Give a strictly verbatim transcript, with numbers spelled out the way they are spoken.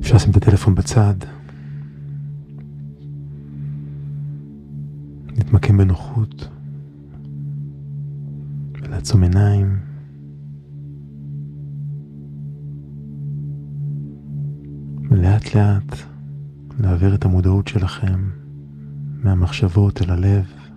אפשר לשים את הטלפון בצד. נתמקם בנוחות. ולעצום עיניים. ולאט לאט להעביר את המודעות שלכם מהמחשבות אל הלב.